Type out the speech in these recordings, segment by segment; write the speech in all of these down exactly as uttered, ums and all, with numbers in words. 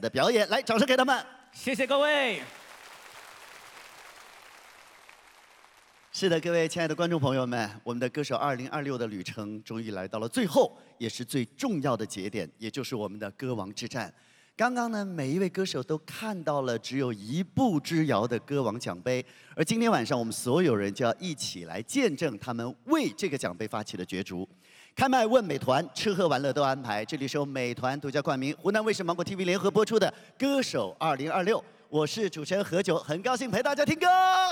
的表演，来，掌声给他们！ 谢谢各位。 是的，各位亲爱的观众朋友们，我们的歌手二零二六的旅程终于来到了最后，也是最重要的节点，也就是我们的歌王之战。刚刚呢，每一位歌手都看到了只有一步之遥的歌王奖杯，而今天晚上我们所有人就要一起来见证他们为这个奖杯发起的角逐。开麦问美团，吃喝玩乐都安排。这里是由美团独家冠名、湖南卫视、芒果 T V 联合播出的《歌手二零二六》，我是主持人何炅，很高兴陪大家听歌。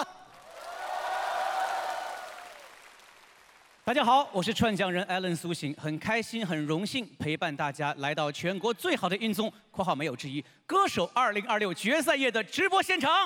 大家好，我是串讲人 Allen 苏醒，很开心、很荣幸陪伴大家来到全国最好的音综（括号没有之一）歌手二零二六决赛夜的直播现场。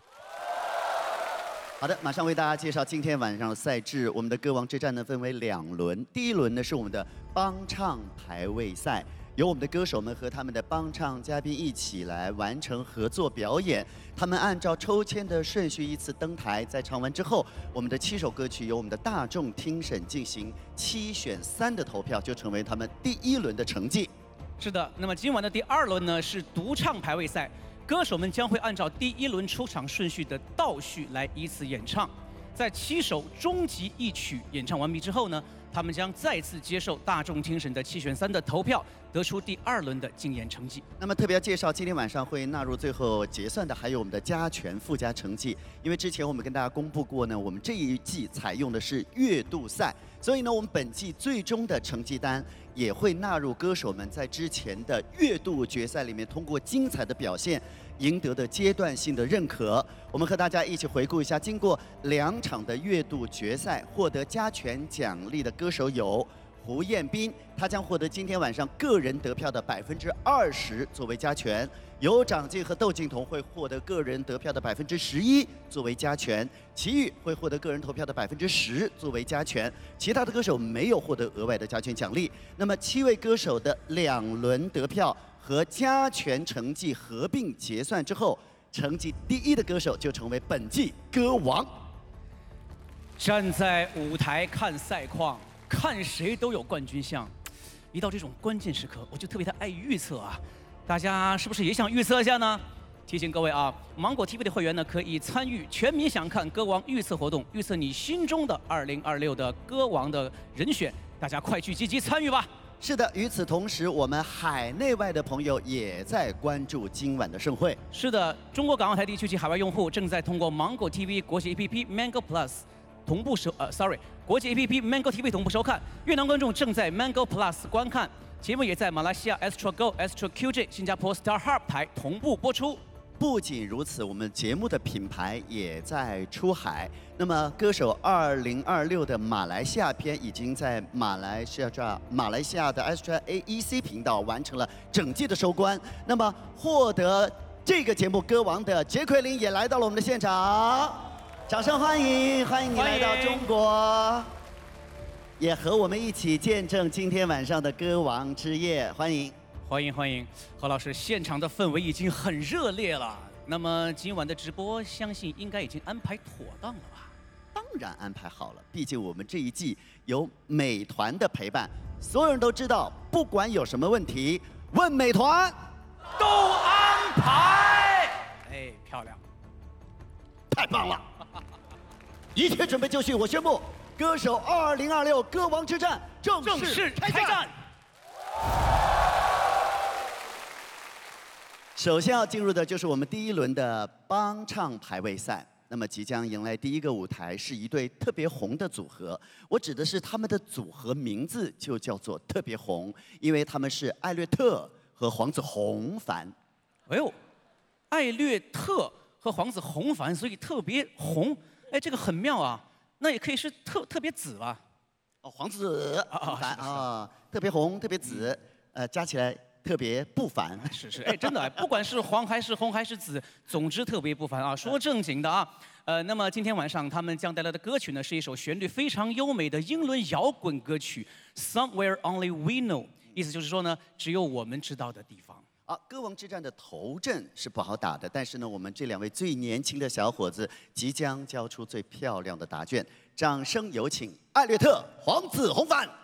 好的，马上为大家介绍今天晚上的赛制。我们的歌王之战呢分为两轮，第一轮呢是我们的帮唱排位赛。由我们的歌手们和他们的帮唱嘉宾一起来完成合作表演，他们按照抽签的顺序依次登台，在唱完之后，我们的七首歌曲由我们的大众听审进行七选三的投票，就成为他们第一轮的成绩。 是的，那么今晚的第二轮呢是独唱排位赛，歌手们将会按照第一轮出场顺序的倒序来依次演唱，在七首终极一曲演唱完毕之后呢，他们将再次接受大众听审的七选三的投票，得出第二轮的竞演成绩。 那么特别要介绍，今天晚上会纳入最后结算的还有我们的加权附加成绩，因为之前我们跟大家公布过呢，我们这一季采用的是月度赛，所以呢，我们本季最终的成绩单也会纳入歌手们在之前的月度决赛里面通过精彩的表现赢得的阶段性的认可。我们和大家一起回顾一下，经过两场的月度决赛，获得加权奖励的歌手有胡彦斌，他将获得今天晚上个人得票的百分之二十作为加权；有长进和窦靖童会获得个人得票的百分之十一作为加权，齐豫会获得个人投票的百分之十作为加权，其他的歌手没有获得额外的加权奖励。那么七位歌手的两轮得票和加权成绩合并结算之后，成绩第一的歌手就成为本季歌王。 站在舞台看赛况，看谁都有冠军相。一到这种关键时刻，我就特别的爱预测啊！大家是不是也想预测一下呢？提醒各位啊，芒果 T V 的会员呢可以参与全民想看歌王预测活动，预测你心中的二零二六的歌王的人选。大家快去积极参与吧！ 是的，与此同时，我们海内外的朋友也在关注今晚的盛会。 是的，中国港澳台地区及海外用户正在通过芒果 T V 国际 A P P Mango Plus 同步收呃 ，sorry， 国际 A P P Mango T V 同步收看。越南观众正在 Mango Plus 观看节目，也在马来西亚 Astro Go、Astro Q J、新加坡 Star Harp 台同步播出。 不仅如此，我们节目的品牌也在出海。那么，歌手二零二六的马来西亚篇已经在马来西亚马来西亚的 Astro A E C 频道完成了整季的收官。那么，获得这个节目歌王的杰奎琳也来到了我们的现场，掌声欢迎，欢迎你来到中国，也和我们一起见证今天晚上的歌王之夜，欢迎。 欢迎欢迎，何老师，现场的氛围已经很热烈了。那么今晚的直播，相信应该已经安排妥当了吧？ 当然安排好了，毕竟我们这一季有美团的陪伴，所有人都知道，不管有什么问题，问美团都安排。哎，漂亮， 太棒了！一切准备就绪，我宣布，歌手二零二六歌王之战正式开战。首先要进入的就是我们第一轮的帮唱排位赛。那么即将迎来第一个舞台是一对特别红的组合，我指的是他们的组合名字就叫做特别红，因为他们是艾略特和黄子弘凡。 哎呦，艾略特和黄子弘凡，所以特别红。哎，这个很妙啊。那也可以是特特别紫吧？ 哦，黄子弘凡啊，特别红，特别紫，呃，加起来。特别不凡， 是是，哎，真的，不管是黄还是红还是紫，总之特别不凡啊。说正经的啊，呃，那么今天晚上他们将带来的歌曲呢，是一首旋律非常优美的英伦摇滚歌曲《Somewhere Only We Know》，意思就是说呢，只有我们知道的地方。 啊，歌王之战的头阵是不好打的，但是呢，我们这两位最年轻的小伙子即将交出最漂亮的答卷，掌声有请艾略特、黄子弘凡。